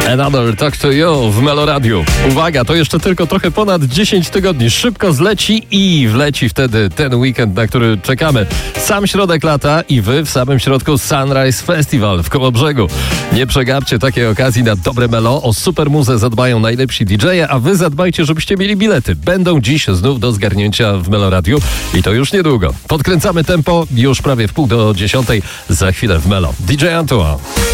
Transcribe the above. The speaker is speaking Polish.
Another Talk to You w Meloradiu. Uwaga, to jeszcze tylko trochę ponad 10 tygodni. Szybko zleci i wleci wtedy ten weekend, na który czekamy. Sam środek lata i wy w samym środku Sunrise Festival w Kołobrzegu. Nie przegapcie takiej okazji na dobre melo. O super muzę zadbają najlepsi DJ-e, a wy zadbajcie, żebyście mieli bilety. Będą dziś znów do zgarnięcia w Meloradiu i to już niedługo. Podkręcamy tempo, już prawie w 9:30 za chwilę w Melo. DJ Antoine.